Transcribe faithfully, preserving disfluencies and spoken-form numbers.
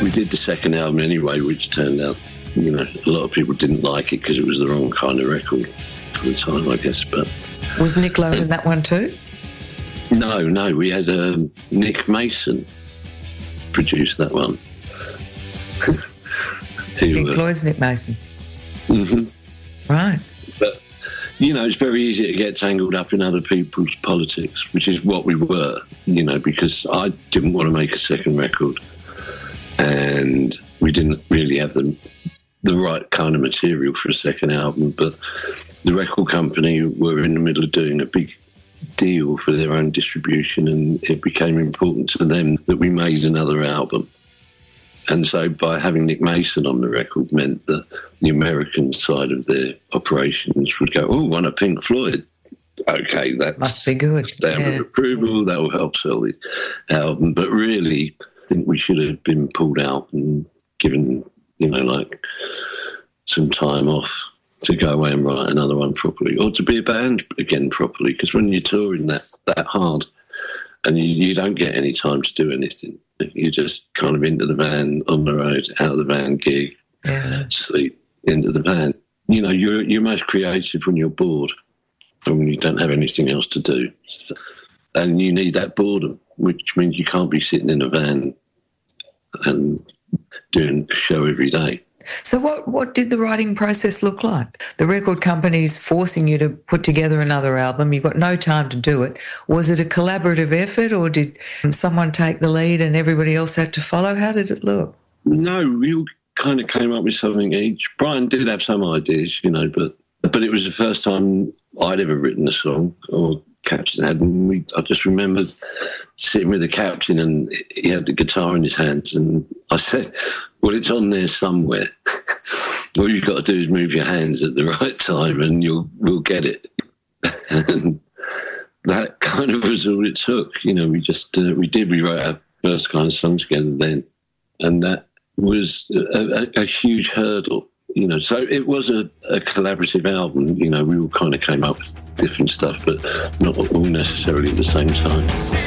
We did the second album anyway, which turned out, you know, a lot of people didn't like it because it was the wrong kind of record for the time, I guess. But was Nick Lowe in that one too? No, no. We had um, Nick Mason produce that one. Pink Floyd's Nick Mason. Mm-hmm. Right. But, you know, it's very easy to get tangled up in other people's politics, which is what we were, you know, because I didn't want to make a second record and we didn't really have the, the right kind of material for a second album. But the record company were in the middle of doing a big deal for their own distribution, and it became important to them that we made another album. And so by having Nick Mason on the record meant that the American side of their operations would go, oh, one of Pink Floyd. Okay, that must be good. Stamp yeah. of approval, that will help sell the album. But really, I think we should have been pulled out and given, you know, like some time off to go away and write another one properly, or to be a band again properly. Because when you're touring that that hard and you, you don't get any time to do anything, you're just kind of into the van, on the road, out of the van, gig, yeah. sleep, into the van. You know, you're you're most creative when you're bored and when you don't have anything else to do. And you need that boredom, which means you can't be sitting in a van and doing a show every day. So what, what did the writing process look like? The record company's forcing you to put together another album. You've got no time to do it. Was it a collaborative effort, or did someone take the lead and everybody else had to follow? How did it look? No, we all kind of came up with something each. Brian did have some ideas, you know, but but it was the first time I'd ever written a song, or Captain had. And we, I just remembered sitting with the Captain and he had the guitar in his hands, and I said, well, it's on there somewhere. All you've got to do is move your hands at the right time and you'll we'll get it. And that kind of was all it took. You know, we just, uh, we did, we wrote our first kind of song together then. And that was a, a, a huge hurdle, you know. So it was a, a collaborative album. You know, we all kind of came up with different stuff, but not all necessarily at the same time.